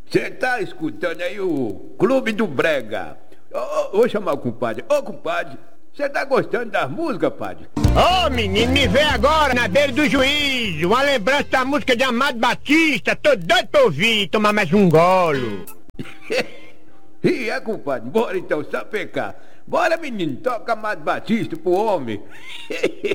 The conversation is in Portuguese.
Você tá escutando aí o Clube do Brega. Vou chamar o compadre. Ô, compadre, você tá gostando das músicas, padre? Ô, menino, me vê agora na beira do juízo. Uma lembrança da música de Amado Batista. Tô doido pra ouvir, tomar mais um golo. E é, compadre, bora então, sapecar. Bora, menino, toca Amado Batista pro homem.